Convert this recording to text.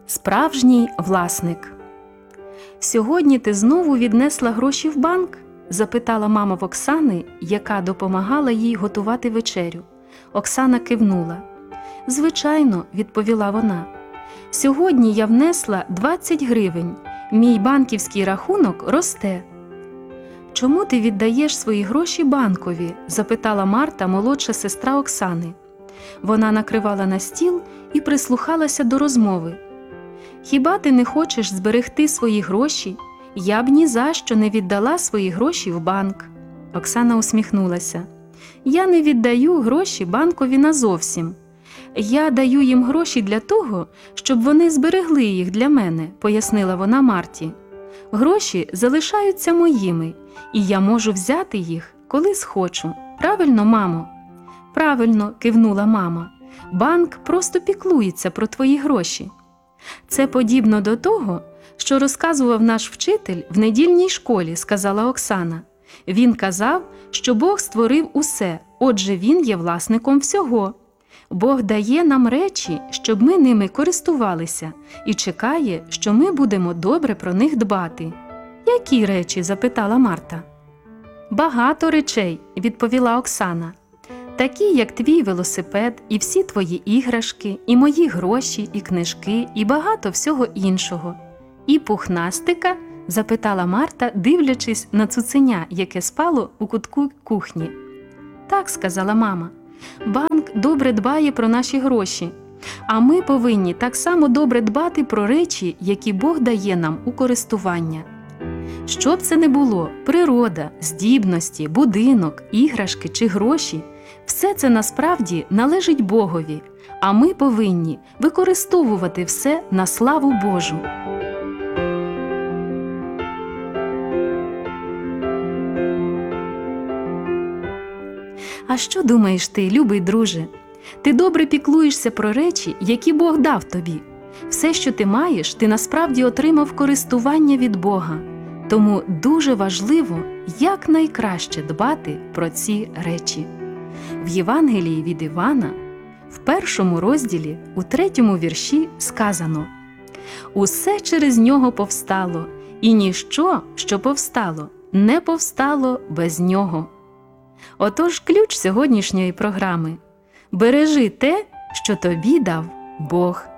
Справжній власник. «Сьогодні ти знову віднесла гроші в банк?» – запитала мама в Оксани, яка допомагала їй готувати вечерю. Оксана кивнула. «Звичайно», – відповіла вона. «Сьогодні я внесла 20 гривень. Мій банківський рахунок росте». «Чому ти віддаєш свої гроші банкові?» – запитала Марта, молодша сестра Оксани. Вона накривала на стіл і прислухалася до розмови. «Хіба ти не хочеш зберегти свої гроші? Я б ні за що не віддала свої гроші в банк». Оксана усміхнулася. «Я не віддаю гроші банкові назовсім. Я даю їм гроші для того, щоб вони зберегли їх для мене», – пояснила вона Марті. «Гроші залишаються моїми, і я можу взяти їх, коли схочу. Правильно, мамо?» «Правильно», – кивнула мама. «Банк просто піклується про твої гроші». «Це подібно до того, що розказував наш вчитель в недільній школі», – сказала Оксана. «Він казав, що Бог створив усе, отже він є власником всього. Бог дає нам речі, щоб ми ними користувалися, і чекає, що ми будемо добре про них дбати». «Які речі?» – запитала Марта. «Багато речей», – відповіла Оксана. «Такі, як твій велосипед, і всі твої іграшки, і мої гроші, і книжки, і багато всього іншого». «І пухнастика?» – запитала Марта, дивлячись на цуценя, яке спало у кутку кухні. «Так», – сказала мама. «Банк добре дбає про наші гроші, а ми повинні так само добре дбати про речі, які Бог дає нам у користування. Що б це не було – природа, здібності, будинок, іграшки чи гроші – все це насправді належить Богові, а ми повинні використовувати все на славу Божу». А що думаєш ти, любий друже? Ти добре піклуєшся про речі, які Бог дав тобі. Все, що ти маєш, ти насправді отримав користування від Бога. Тому дуже важливо якнайкраще дбати про ці речі. В Євангелії від Івана, в 1 розділі, у 3 вірші сказано: «Усе через нього повстало, і ніщо, що повстало, не повстало без нього». Отож, ключ сьогоднішньої програми – бережи те, що тобі дав Бог.